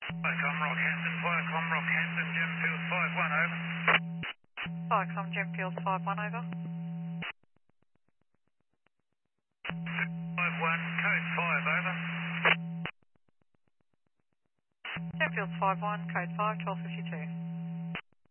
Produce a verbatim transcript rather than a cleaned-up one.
Viacom Rockhampton, Viacom Rockhampton, Gemfield five one over. Viacom Gemfield five one over. five one, code five over. Gemfield five one, code five, twelve fifty-two.